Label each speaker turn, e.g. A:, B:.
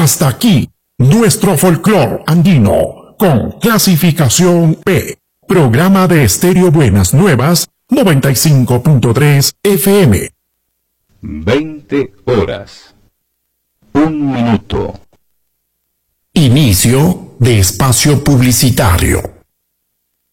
A: Hasta aquí, nuestro folclor andino, con clasificación B. Programa de Estéreo Buenas Nuevas, 95.3 FM.
B: 20 horas. 1 minuto.
A: Inicio de espacio publicitario.